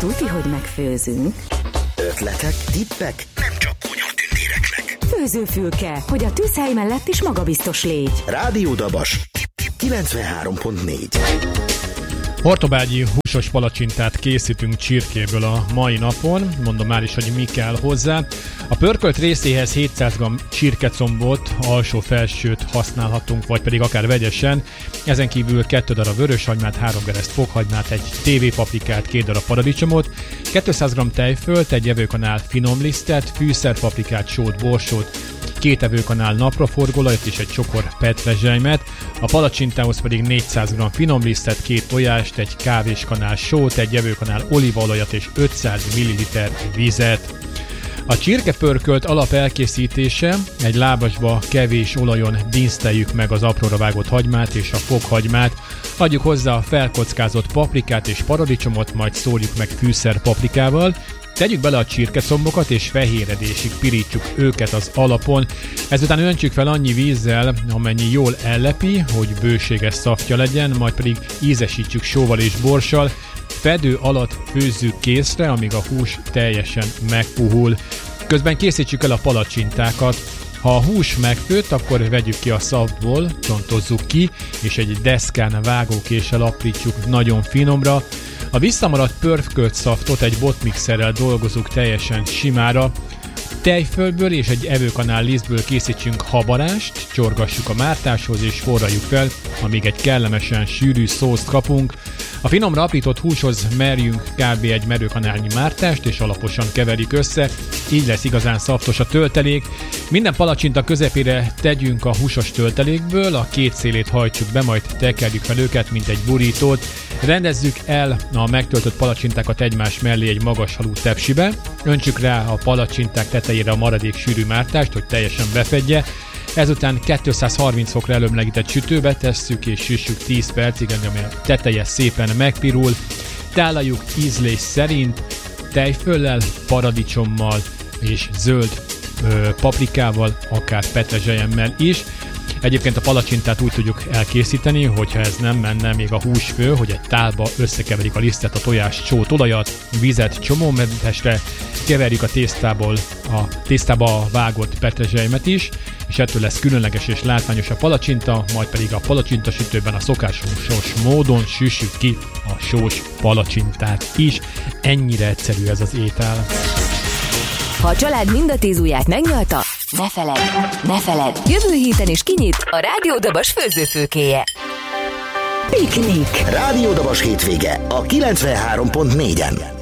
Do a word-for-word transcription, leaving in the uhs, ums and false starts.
tuti, hogy megfőzünk. Ötletek, tippek? Nem csak konyhatündéreknek. Főzőfülke, hogy a tűzhely mellett is magabiztos légy. Rádió Dabas kilencvenhárom pont négy. Hortobágyi húsos palacsintát készítünk csirkéből a mai napon, mondom már is, hogy mi kell hozzá. A pörkölt részéhez hétszáz gramm csirkecombot, alsó-felsőt használhatunk, vagy pedig akár vegyesen. Ezen kívül kettő darab vöröshagymát, három gereszt fokhagymát, egy tévépaprikát, két darab paradicsomot, kétszáz gramm tejfölt, egy evőkanál finomlisztet, fűszerpaprikát, sót, borsót, két evőkanál napraforgóolajat és egy csokor petrezselymet, a palacsintához pedig négyszáz gramm finomlisztet, két tojást, egy kávéskanál sót, egy evőkanál olívaolajat és ötszáz milliliter vizet. A csirkepörkölt alap elkészítése: egy lábasba kevés olajon dinszteljük meg az apróra vágott hagymát és a fokhagymát, adjuk hozzá a felkockázott paprikát és paradicsomot, majd szórjuk meg fűszerpaprikával. Tegyük bele a csirkecombokat és fehéredésig pirítsuk őket az alapon. Ezután öntsük fel annyi vízzel, amennyi jól ellepi, hogy bőséges szaftja legyen, majd pedig ízesítsük sóval és borssal. Fedő alatt főzzük készre, amíg a hús teljesen megpuhul. Közben készítsük el a palacsintákat. Ha a hús megfőtt, akkor vegyük ki a szavból, csontozzuk ki, és egy deszkán vágókéssel aprítsuk nagyon finomra. A visszamaradt pörkölt szaftot egy botmixerrel dolgozzuk teljesen simára. Tejfölből és egy evőkanál lisztből készítsünk habarást, csorgassuk a mártáshoz és forraljuk fel, amíg egy kellemesen sűrű szószt kapunk. A finomra aprított húshoz merjünk kb. Egy merőkanálnyi mártást, és alaposan keverjük össze, így lesz igazán szaftos a töltelék. Minden palacsinta közepére tegyünk a húsos töltelékből, a két szélét hajtsuk be, majd tekerjük fel őket, mint egy burítót. Rendezzük el a megtöltött palacsintákat egymás mellé egy magas halú tepsibe, öntsük rá a palacsinták tetejére a maradék sűrű mártást, hogy teljesen befedje. Ezután kétszázharminc fokra előmelegített sütőbe tesszük és süssük tíz percig, ami a teteje szépen megpirul. Tálaljuk ízlés szerint tejföllel, paradicsommal és zöld ö, paprikával, akár petrezselyemmel is. Egyébként a palacsintát úgy tudjuk elkészíteni, hogyha ez nem menne még a húsfő, hogy egy tálba összekeverik a lisztet, a tojást, sót, olajat, vizet csomómentesre, keverjük a tésztából a tésztába vágott petrezselymet is, és ettől lesz különleges és látványos a palacsinta, majd pedig a palacsintasütőben a szokásos módon süssük ki a sós palacsintát is. Ennyire egyszerű ez az étel. Ha a család mind a tíz ujját megnyalta, ne feledd, ne feledd, jövő héten is kinyit a Rádió Dabas főzőfülkéje. Piknik. Rádió Dabas hétvége a kilencvenhárom pont négyen.